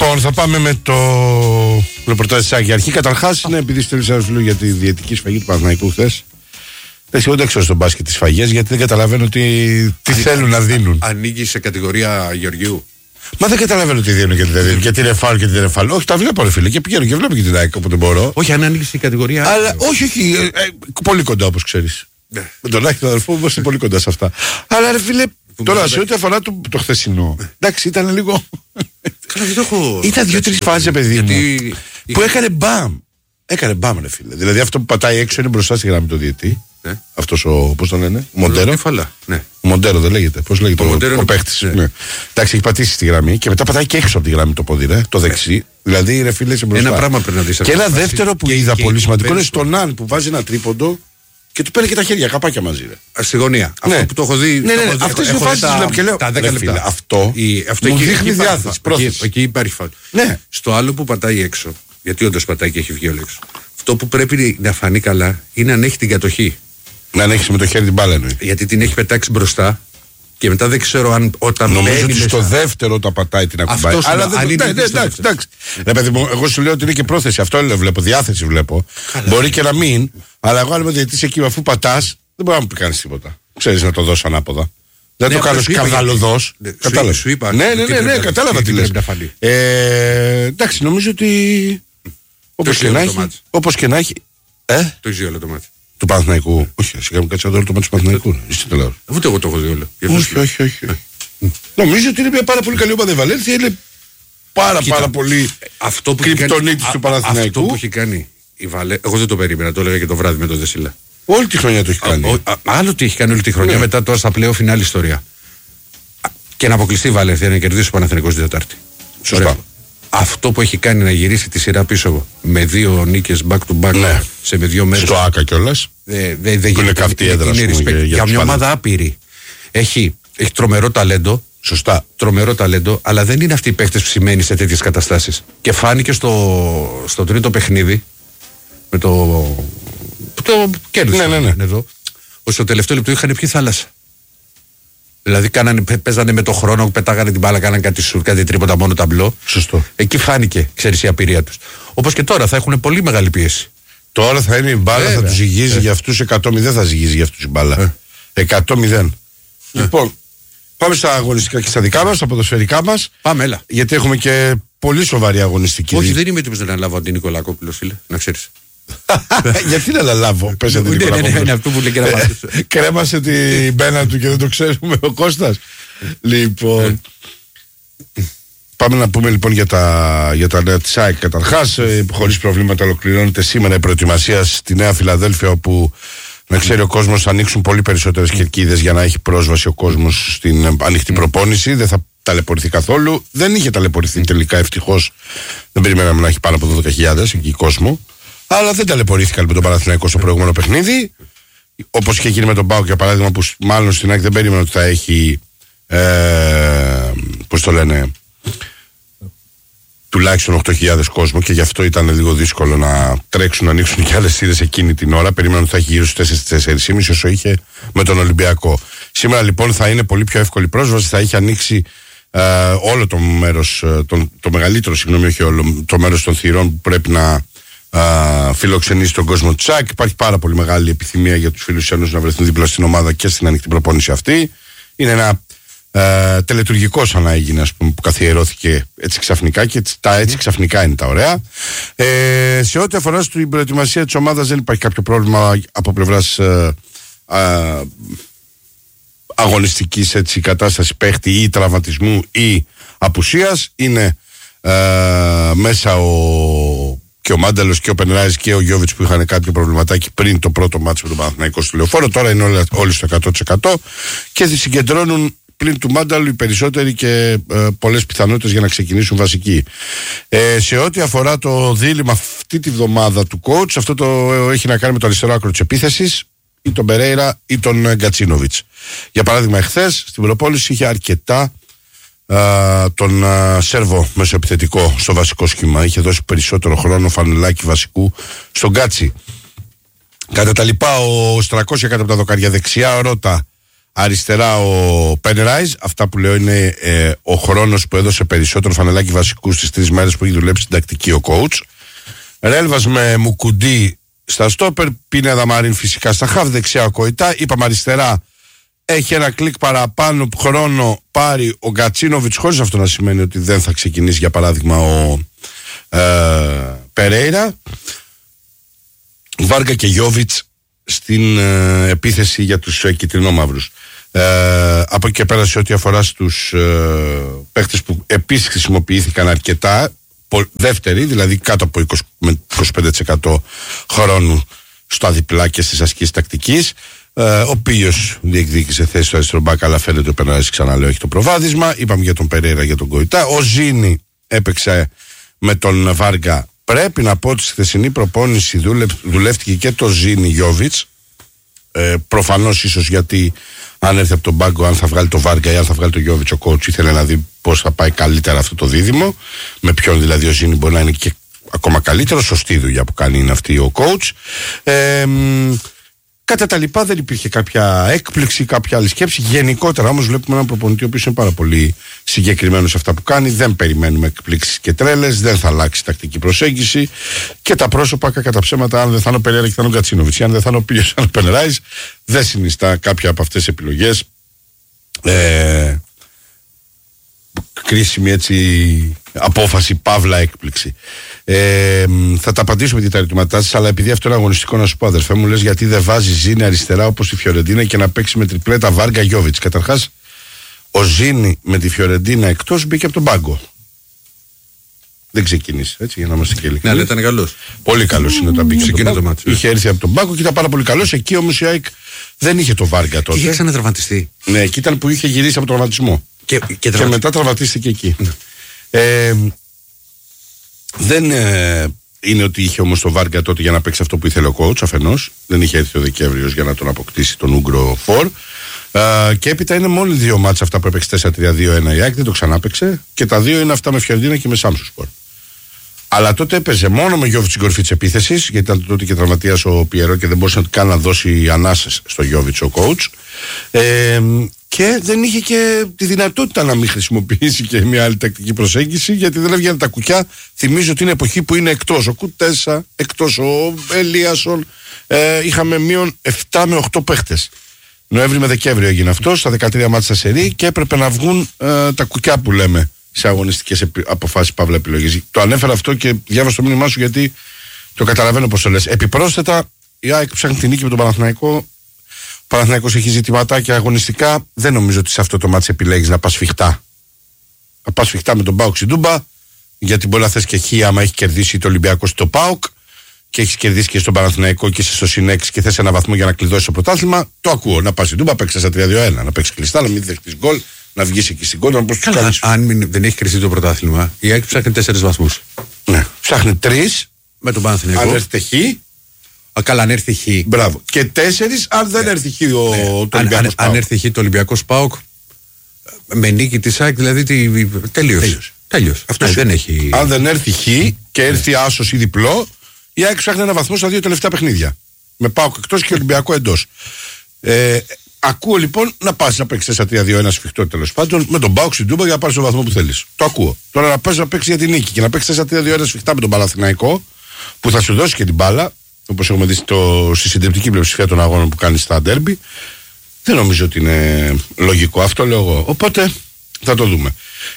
Λοιπόν, θα πάμε με το ρεπορτάζ της Άκη. Αρχή καταρχάς είναι επειδή στέλνεις ένα φίλο για τη διαιτική σφαγή του Παναθηναϊκού χθες. Εγώ δεν ξέρω στον μπάσκετ τις σφαγές γιατί δεν καταλαβαίνω τι θέλουν να δίνουν. Ανοίγει σε κατηγορία Γεωργίου. Μα δεν καταλαβαίνω τι δίνουν και τι δεν δίνουν. Γιατί είναι φάουλ και τι δεν είναι φάουλ. Όχι, τα βλέπω ρε φίλε και πηγαίνω και βλέπω και την ΑΕΚ όποτε μπορώ. Όχι, αν ανοίγει η κατηγορία. Αλλά όχι, πολύ κοντά όπως ξέρεις. Ναι. Με τον Άκη τον αδερφό μου είμαστε πολύ κοντά σε αυτά. Αλλά ρε φίλε, τώρα σε ό,τι αφορά το χθεσινό. Εντάξει, ήταν λίγο. Καλά, δεν το έχω. Ήταν 2-3 φάσεις, παιδί μου. Που έκανε μπαμ. Έκανε μπαμ, ρε φίλε. Δηλαδή αυτό που πατάει έξω είναι μπροστά στη γραμμή του διαιτή. Ναι. Αυτός πώς τον λένε, Μοντέρο. Ναι. Μοντέρο δεν λέγεται. Πώς λέγεται ο παίχτης. Ναι. Ναι. Εντάξει, έχει πατήσει στη γραμμή και μετά πατάει και έξω από τη γραμμή το πόδι, το δεξί. Δηλαδή, ρε φίλε, είσαι μπροστά. Ένα πράγμα πρέπει να δεις. Και ένα δεύτερο που είδα πολύ σημαντικό είναι στον Αν που βάζει ένα τρίποντο και του παίρνει και τα χέρια, καπάκια μαζί. Στη γωνία. Ναι. Αυτό που το έχω δει. Ναι. Αυτές τις φάσεις βλέπω και λέω. Τα 10 λεπτά. Αυτό μου δείχνει διάθεση. Εκεί υπάρχει φάουλ. Ναι. Στο άλλο που πατάει έξω, γιατί όντως πατάει και έχει βγει όλο έξω. Αυτό που πρέπει να φανεί καλά είναι αν έχει την κατοχή. Να ανέχει με το χέρι την μπάλα εννοεί. Γιατί την έχει πετάξει μπροστά και μετά δεν ξέρω αν όταν νομίζω ότι στο δεύτερο όταν πατάει την ακουμπάει. Αλλά δεν είναι. Εντάξει. Ρε παιδί μου, εγώ σου λέω ότι είναι και πρόθεση. Αυτό βλέπω, διάθεση βλέπω. Μπορεί και να μην, αλλά εγώ αν είμαι διαιτητής εκεί αφού πατάς, δεν μπορεί να μου πει κανείς τίποτα. Ξέρεις να το δώσω ανάποδα. Δεν το κάνω καυγαλωδός. Κατάλαβα. Σου είπα. Ναι, κατάλαβα τι λες. Εντάξει, νομίζω ότι όπως και να έχει. Το έχει όλο το μάτι. Του Παναθηναϊκού. Όχι, σιγά μου κάτσε εδώ το μάτι του Παναθηναϊκού. Ούτε εγώ το έχω δει όλο. Όχι. Νομίζω ότι είναι μια πάρα πολύ καλή ομάδα η Βαλένθια. Είναι πάρα πολύ κρυπτονίτης του Παναθηναϊκού. Αυτό που έχει κάνει η Βαλένθια. Εγώ δεν το περίμενα, το έλεγα και το βράδυ με τον Δεσίλα. Όλη τη χρονιά το έχει κάνει. Άλλο τι έχει κάνει όλη τη χρονιά, μετά τώρα στα πλέον φινάλη ιστορία. Και να αποκλειστεί η Βαλένθια να κερδίσει ο Παναθηναϊκός την Τετάρτη. Σωστά. Αυτό που έχει κάνει να γυρίσει τη σειρά πίσω με 2 νίκες back to back σε με 2 μέρες. Στο ΆΚΑ κιόλας. Δεν είναι καυτή έδρα. Για μια ομάδα άπειρη. Έχει τρομερό ταλέντο. Σωστά. Τρομερό ταλέντο, αλλά δεν είναι αυτοί οι παίκτες που σημαίνει σε τέτοιες καταστάσεις. Και φάνηκε στο τρίτο παιχνίδι με το κέρδισε. Ναι. Εδώ. Ότι στο τελευταίο λεπτό είχαν πιει θάλασσα. Δηλαδή παίζανε με το χρόνο, πετάγανε την μπάλα, κάνανε κάτι σουρ, κάτι τρίποτα μόνο ταμπλό. Σωστό. Εκεί φάνηκε, ξέρεις, η απειρία τους. Όπως και τώρα θα έχουν πολύ μεγάλη πίεση. Τώρα θα είναι η μπάλα, θα τους ζυγίζει για αυτούς 100-0, θα ζυγίζει για αυτούς η μπάλα. 100-0. Λοιπόν, πάμε στα αγωνιστικά και στα δικά μας, στα ποδοσφαιρικά μας. Πάμε, έλα. Γιατί έχουμε και πολύ σοβαρή αγωνιστική. Όχι, δεν είμαι έτοιμος να αναλάβω την Νικολακόπουλο, φίλε, να ξέρεις. Γιατί να αναλάβω, πες την Νικολακόπουλο. Είναι αυτό που λέει και να μάθεις. Κρέμασε την μπένα του και δεν το ξέρουμε ο Κώστας. Λοιπόν, πάμε να πούμε λοιπόν για τα νέα της ΑΕΚ καταρχάς. Χωρίς προβλήματα ολοκληρώνεται σήμερα η προετοιμασία στη Νέα Φιλαδέλφια, όπου να ξέρει ο κόσμος θα ανοίξουν πολύ περισσότερες κερκίδες για να έχει πρόσβαση ο κόσμος στην ανοιχτή προπόνηση. Δεν θα ταλαιπωρηθεί καθόλου. Δεν είχε ταλαιπωρηθεί τελικά, ευτυχώς. Δεν περιμέναμε να έχει πάνω από 12.000 εκεί κόσμο. Αλλά δεν ταλαιπωρήθηκαν με τον Παναθηναϊκό στο προηγούμενο παιχνίδι. Όπως είχε γίνει με τον ΠΑΟΚ για παράδειγμα, που μάλλον στην ΑΕΚ δεν περίμενε ότι θα έχει. Πώς το λένε. Τουλάχιστον 8.000 κόσμο και γι' αυτό ήταν λίγο δύσκολο να τρέξουν να ανοίξουν και άλλες σειρές εκείνη την ώρα. Περίμεναν ότι θα έχει γύρω στους 4-4,5 όσο είχε με τον Ολυμπιακό. Σήμερα λοιπόν θα είναι πολύ πιο εύκολη πρόσβαση, θα έχει ανοίξει όλο το μέρος, το μεγαλύτερο, όχι όλο, το μέρος των θυρών που πρέπει να φιλοξενήσει τον κόσμο του ΣΑΚ. Υπάρχει πάρα πολύ μεγάλη επιθυμία για τους φίλους Ένωσης να βρεθούν δίπλα στην ομάδα και στην ανοιχτή προπόνηση αυτή. Είναι ένα τελετουργικό σαν να έγινε, ας πούμε, που καθιερώθηκε έτσι ξαφνικά και τα έτσι ξαφνικά είναι τα ωραία. Σε ό,τι αφορά στην προετοιμασία της ομάδας δεν υπάρχει κάποιο πρόβλημα από πλευράς αγωνιστικής έτσι, κατάσταση παίχτη ή τραυματισμού ή απουσίας. Είναι μέσα και ο Μάνταλος και ο Πενράης και ο Γιώβιτς που είχαν κάποιο προβληματάκι πριν το πρώτο μάτσο με τον Παναθηναϊκό στο Λεωφόρο. Τώρα είναι όλοι στο 100% και συγκεντρώνουν πλην του Μάνταλου οι περισσότεροι και πολλές πιθανότητες για να ξεκινήσουν βασικοί. Σε ό,τι αφορά το δίλημμα αυτή τη βδομάδα του coach, αυτό το έχει να κάνει με το αριστερό άκρο της επίθεσης, ή τον Περέιρα ή τον Γκατσίνοβιτς. Για παράδειγμα, εχθές στην προπόνηση είχε αρκετά τον Σέρβο μεσοεπιθετικό στο βασικό σχήμα. Είχε δώσει περισσότερο χρόνο φανελάκι βασικού στον Γκάτσι. Κατά τα λοιπά, ο Στρακός έκανε από τα δοκάρια δεξιά, ο Ρώτα Αριστερά ο Πένεράιζ. Αυτά που λέω είναι ο χρόνος που έδωσε περισσότερο φανελάκι βασικού στις 3 μέρες που έχει δουλέψει στην τακτική ο coach. Ρέλβας με Μουκουντή στα στόπερ. Πίνεδα Μαρίν φυσικά στα χαφ. Δεξιά ο Κοϊτά. Είπαμε αριστερά. Έχει ένα κλικ παραπάνω χρόνο πάρει ο Γκατσίνοβιτς, χωρίς αυτό να σημαίνει ότι δεν θα ξεκινήσει για παράδειγμα ο Περέιρα. Βάργα και Γιόβιτς στην επίθεση για τους κυτρινόμαυρους. Από εκεί και πέρα σε ό,τι αφορά στους παίχτες που επίσης χρησιμοποιήθηκαν αρκετά, δεύτερη, δηλαδή κάτω από 25% χρόνου στα διπλά και στις ασκήσεις τακτικής. Ο Πίος διεκδίκησε θέση στο αριστερό μπακ, αλλά φαίνεται ο Πενάρης, ξαναλέω, έχει το προβάδισμα. Είπαμε για τον Περέιρα, για τον Κοϊτά. Ο Ζήνη έπαιξε με τον Βάργα. Πρέπει να πω ότι στη χθεσινή προπόνηση δουλεύτηκε και το Ζήνη Γιόβιτς. Προφανώς ίσως γιατί αν έρθει από τον πάγκο, αν θα βγάλει το Βάργα ή αν θα βγάλει το Γιόβιτς, ο coach ήθελε να δει πώς θα πάει καλύτερα αυτό το δίδυμο. Με ποιον δηλαδή ο Ζήνη μπορεί να είναι και ακόμα καλύτερο. Σωστή δουλειά που κάνει είναι αυτή ο coach. Κατά τα λοιπά δεν υπήρχε κάποια έκπληξη, κάποια άλλη σκέψη. Γενικότερα όμως βλέπουμε έναν προπονητή ο οποίος είναι πάρα πολύ συγκεκριμένος σε αυτά που κάνει. Δεν περιμένουμε εκπλήξεις και τρέλες, δεν θα αλλάξει τακτική προσέγγιση. Και τα πρόσωπα κατά ψέματα, αν δεν θα είναι ο Περέιρα και θα είναι ο Γκατσίνοβιτς, αν δεν θα είναι ο Πίος, αν ο Πενεράιζ, δεν συνιστά κάποια από αυτές τις επιλογές κρίσιμη έτσι απόφαση, παύλα έκπληξη. Θα τα απαντήσουμε και τα ερωτήματά σας, αλλά επειδή αυτό είναι αγωνιστικό, να σου πω, αδερφέ μου, λες γιατί δεν βάζει Ζήνη αριστερά όπως η Φιωρεντίνα και να παίξει με τριπλέτα Βάργα Γιόβιτς. Καταρχάς, ο Ζήνη με τη Φιωρεντίνα εκτός μπήκε από τον πάγκο. Δεν ξεκίνησε, έτσι, για να είμαστε και ειλικρινείς. Ναι, αλλά ήταν καλός. Πολύ καλός είναι όταν μπήκε από τον πάγκο. Είχε έρθει από τον πάγκο και ήταν πάρα πολύ καλός. Εκεί όμως η ΑΕΚ δεν είχε το Βάργα τότε. Είχε ξανατραυματιστεί. Ναι, εκεί ήταν που είχε γυρίσει από τραυματισμό. Και μετά τραυματίστηκε εκεί. Δεν είναι ότι είχε όμως το Βάργα τότε για να παίξει αυτό που ήθελε ο coach αφενός. Δεν είχε έρθει ο Δεκέμβριος για να τον αποκτήσει τον Ούγκρο Φορ. Και έπειτα είναι μόνο 2 μάτσα αυτά που έπαιξε 4-3-2-1 η ΑΕΚ. Δεν το ξανάπαιξε. Και τα 2 είναι αυτά με Φιωρεντίνα και με Σάμσουσπορ. Αλλά τότε έπαιζε μόνο με Γιόβιτς στην κορυφή της επίθεσης, γιατί ήταν τότε και τραυματίας ο Πιερό και δεν μπορούσε καν να δώσει ανάσες στο Γιόβιτς ο coach. Και δεν είχε και τη δυνατότητα να μην χρησιμοποιήσει και μια άλλη τακτική προσέγγιση, γιατί δεν έβγαινε τα κουκιά. Θυμίζω ότι είναι εποχή που είναι εκτός ο Κουτέσα, εκτός ο Ελίασον. Είχαμε μείον 7 με 8 παίχτες. Νοέμβρη με Δεκέμβριο έγινε αυτό, στα 13 μάτσα σερί, και έπρεπε να βγουν τα κουκιά που λέμε σε αγωνιστικές αποφάσεις, παύλα επιλογές. Το ανέφερα αυτό και διάβασα το μήνυμά σου γιατί το καταλαβαίνω πώς το λες. Επιπρόσθετα, η ΑΕΚ ψάχνει την νίκη με τον Παναθηναϊκό. Ο Παναθηναϊκός έχει ζητηματάκια αγωνιστικά. Δεν νομίζω ότι σε αυτό το μάτς επιλέγεις να πας σφιχτά. Να πας σφιχτά με τον ΠΑΟΚ στην Τούμπα, γιατί μπορεί να θες και χ άμα έχει κερδίσει το Ολυμπιακό στο ΠΑΟΚ και έχει κερδίσει και στον Παναθηναϊκό και είσαι στο ΣΥΝ6 και θες ένα βαθμό για να κλειδώσεις το πρωτάθλημα. Το ακούω. Να πας στην Τούμπα, παίξεις 4-3-2-1, να παίξεις κλειστά, να μην δεχτείς γκολ, να βγεις εκεί στην κόντρα. Αν δεν έχει κρυστεί το πρωτάθλημα, η ΑΕΚ ψάχνει 4 βαθμούς. Ναι. Ψάχνει 3 με τον Παναθηναϊκό. Αν έρθει χ. Καλά, αν έρθει χ. Μπράβο. Και 4 αν δεν έρθει χ το Ολυμπιακό. Αν έρθει χ το Ολυμπιακό ΠΑΟΚ, με νίκη τη ΑΕΚ, δηλαδή τέλειωσε. Αυτό δεν έχει. Αν δεν έρθει χ και έρθει άσος ή διπλό, η ΑΕΚ ψάχνει ένα βαθμό στα 2 τελευταία παιχνίδια. Με ΠΑΟΚ εκτός και Ολυμπιακό εντός. Ακούω λοιπόν να πας να παίξεις 4-3-2-1 σφιχτό τέλος πάντων με τον ΠΑΟΚ στην Τούμπα για να πάρεις τον βαθμό που θέλεις. Το ακούω. Τώρα να πας να παίξεις για την νίκη και να παίξεις 4-3-2-1 σφιχτά με τον Παναθηναϊκό που θα σου δώσει και την μπάλα, όπως έχουμε δει στη συντριπτική πλειοψηφία των αγώνων που κάνει στα ντέρμπι. Δεν νομίζω ότι είναι λογικό αυτό, λέω εγώ. Οπότε θα το δούμε.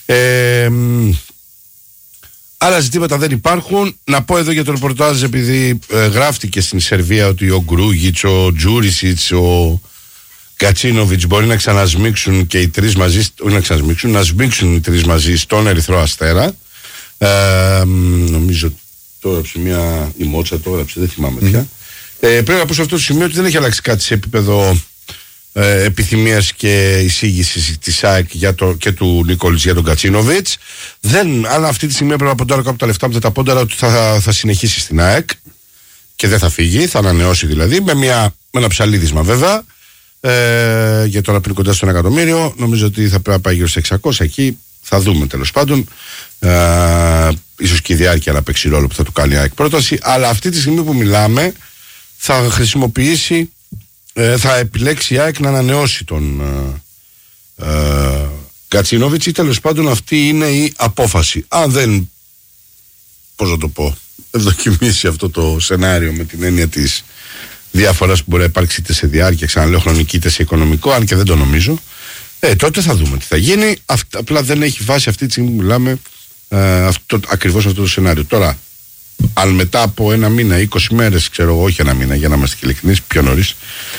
Άλλα ζητήματα δεν υπάρχουν. Να πω εδώ για το ρεπορτάζ, επειδή γράφτηκε στην Σερβία ότι ο Γκρούγιτς, ο Τζούρισιτς, ο Γκατσίνοβιτς μπορεί να ξανασμίξουν και οι τρεις μαζί, όχι να ξανασμίξουν, να σμίξουν οι τρεις μαζί στον Ερυθρό Αστέρα. Νομίζω το έγραψε η Μότσα, το έγραψε, δεν θυμάμαι πια. Πρέπει να πω σε αυτό το σημείο ότι δεν έχει αλλάξει κάτι σε επίπεδο επιθυμίας και εισήγησης της ΑΕΚ και του Νίκολης για τον Γκατσίνοβιτς. Αν αυτή τη στιγμή έπρεπε να ποντάρω κάπου τα λεφτά μου, δεν τα πόνταρα ότι θα συνεχίσει στην ΑΕΚ και δεν θα φύγει, θα ανανεώσει δηλαδή, με ένα ψαλίδισμα βέβαια, για τώρα πριν κοντά στο 1 εκατομμύριο. Νομίζω ότι θα πρέπει να πάει γύρω στα 600, εκεί θα δούμε τέλος πάντων. Ίσως και η διάρκεια να παίξει ρόλο που θα του κάνει η ΑΕΚ πρόταση, αλλά αυτή τη στιγμή που μιλάμε θα χρησιμοποιήσει θα επιλέξει η ΑΕΚ να ανανεώσει τον Γκατσίνοβιτς, ή τέλος πάντων αυτή είναι η απόφαση. Αν δεν, πώς να το πω, ευδοκιμήσει αυτό το σενάριο με την έννοια της διαφοράς που μπορεί να υπάρξει είτε σε διάρκεια, ξαναλέω, χρονική είτε σε οικονομικό, αν και δεν το νομίζω, τότε θα δούμε τι θα γίνει. Απλά δεν έχει βάση αυτή τη στιγμή που μιλάμε ακριβώς αυτό το σενάριο. Τώρα, αν μετά από ένα μήνα, 20 μέρες, ξέρω εγώ, όχι ένα μήνα, για να είμαστε ειλικρινείς, πιο νωρίς,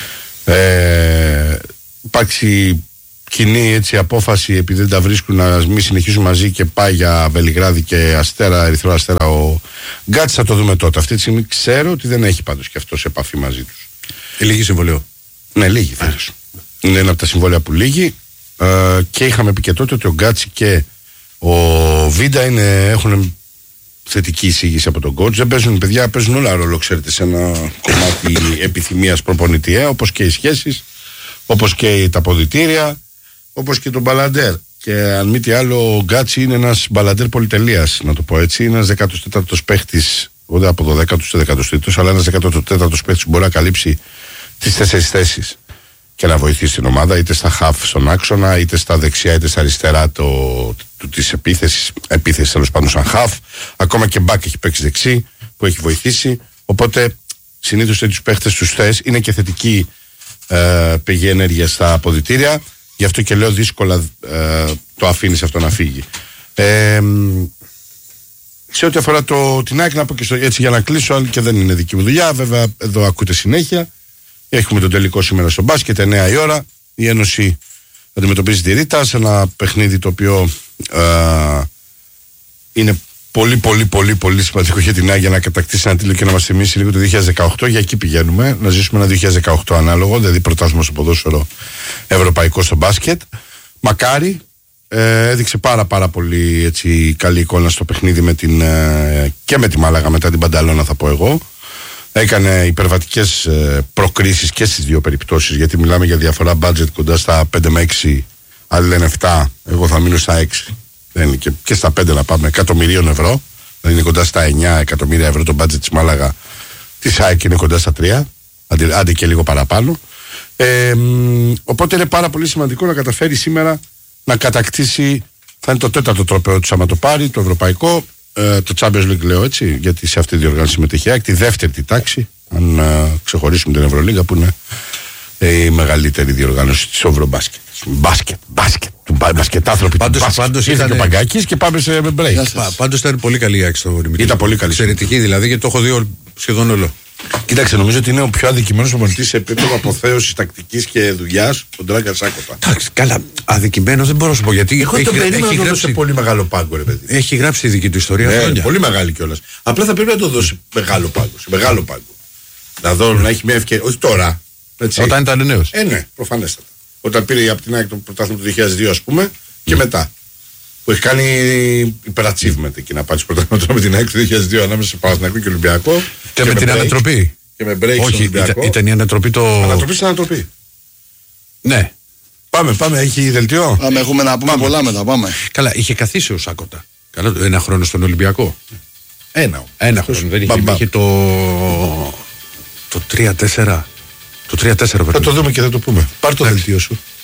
υπάρξει κοινή έτσι απόφαση, επειδή δεν τα βρίσκουν, να μην συνεχίσουν μαζί και πάει για Βελιγράδι και Αστέρα, Ερυθρό Αστέρα ο Γκάτς, θα το δούμε τότε. Αυτή τη στιγμή ξέρω ότι δεν έχει πάντως και αυτό σε επαφή μαζί τους. Λίγη συμβολέο. Ναι, λίγη φέτος. Είναι ένα από τα συμβόλαια που λύγει, και είχαμε πει και τότε ότι ο Γκάτσι και ο Βίντα έχουν θετική εισήγηση από τον coach. Δεν παίζουν, παιδιά, παίζουν όλα ρόλο, ξέρετε, σε ένα κομμάτι επιθυμίας προπονητή, όπως και οι σχέσεις, όπως και τα αποδυτήρια, όπως και τον μπαλαντέρ. Και αν μη τι άλλο, ο Γκάτσι είναι ένας μπαλαντέρ πολυτελείας, να το πω έτσι. Είναι ένας 14ος παίχτης, όχι από 12ος ή 13ος, αλλά ένας 14ος παίχτης που μπορεί να καλύψει τις 4 θέσεις και να βοηθήσει την ομάδα, είτε στα χαφ στον άξονα, είτε στα δεξιά, είτε στα αριστερά της επίθεσης τέλος πάντων σαν χαφ. Ακόμα και μπακ έχει παίξει δεξί, που έχει βοηθήσει. Οπότε συνήθως τέτοιους παίχτες τους θες, είναι και θετική πηγή ενέργεια στα αποδυτήρια. Γι' αυτό και λέω δύσκολα το αφήνεις αυτό να φύγει. Σε ό,τι αφορά την ΑΕΚ, να πω και έτσι για να κλείσω, αν και δεν είναι δική μου δουλειά, βέβαια εδώ ακούτε συνέχεια. Έχουμε τον τελικό σήμερα στο μπάσκετ, 9 η ώρα. Η Ένωση αντιμετωπίζει τη Ρίτα σε ένα παιχνίδι το οποίο είναι πολύ σημαντικό για την ΑΕΚ, για να κατακτήσει ένα τίτλο και να μας θυμίσει λίγο το 2018. Για εκεί πηγαίνουμε, να ζήσουμε ένα 2018 ανάλογο, δηλαδή πρωτάθλημα στο ποδόσφαιρο, ευρωπαϊκό στο μπάσκετ. Μακάρι. Έδειξε πάρα πολύ έτσι, καλή εικόνα στο παιχνίδι και με τη Μάλαγα, μετά την Πανταλώνα, θα πω εγώ. Έκανε υπερβατικές προκρίσεις και στις δύο περιπτώσεις, γιατί μιλάμε για διαφορά budget κοντά στα 5 με 6, άλλοι λένε 7, εγώ θα μείνω στα 6. Δεν είναι και στα 5 να πάμε, εκατομμυρίων ευρώ, δηλαδή είναι κοντά στα 9 εκατομμύρια ευρώ το budget της Μάλαγα, της ΑΕΚ είναι κοντά στα 3, άντε και λίγο παραπάνω. Οπότε είναι πάρα πολύ σημαντικό να καταφέρει σήμερα να κατακτήσει, θα είναι το 4ο τρόπαιο του άμα το πάρει, το ευρωπαϊκό, το Champions League λέω έτσι, γιατί σε αυτή τη διοργάνωση συμμετέχει τη δεύτερη τη τάξη, αν ξεχωρίσουμε την Ευρωλίγα που είναι η μεγαλύτερη διοργάνωση της Ευρωμπάσκετ. Του μπασκετάθρωποι του μπάσκετ. Πάντως ήταν ο Παγκάκης και πάμε σε break. Πάντως ήταν πολύ καλή η άκρη στο Ολυμπιακό. Ήταν πολύ καλή. Εξαιρετική δηλαδή, γιατί το έχω δει σχεδόν όλο. Κοίταξε, νομίζω ότι είναι ο πιο αδικημένος προπονητής σε επίπεδο αποθέωσης τακτικής και δουλειάς, τον Τράγκα Σάκοτα. Εντάξει, καλά, αδικημένος δεν μπορώ να σου πω, γιατί εγώ έχει γράψει σε πολύ μεγάλο πάγκο, ρε παιδί. Έχει γράψει τη δική του ιστορία χρόνια. Πολύ μεγάλη κιόλας. Απλά θα πρέπει να το δώσει μεγάλο πάγκο. Σε μεγάλο πάγκο. Να δω να έχει μια ευκαιρία. Όχι τώρα. Έτσι. Όταν ήταν νέος. Ναι, προφανέστατα. Όταν πήρε από την ΑΕΚ το πρωτάθλημα του 2002, ας πούμε, και μετά. Που έχει κάνει υπερατσίβμεντα εκεί να πάρει πρωτάθλημα με την ΑΕΚ το 2002 ανάμεσα σε Παναθηναϊκό και Ολυμπιακό. Και με την ανατροπή. Και με break. Όχι, ήταν η ανατροπή το. Ανατροπή στην ανατροπή. Ναι. Πάμε, έχει δελτιό. Πάμε, έχουμε να πούμε πολλά μετά. Πάμε. Καλά, είχε καθίσει ο Σάκοτα. Καλά, ένα χρόνο στον Ολυμπιακό. Ένα χρόνο. Δεν είχε το 3-4. Το 3-4 θα το δούμε και θα το πούμε. Πάρ' το δελτίο σου.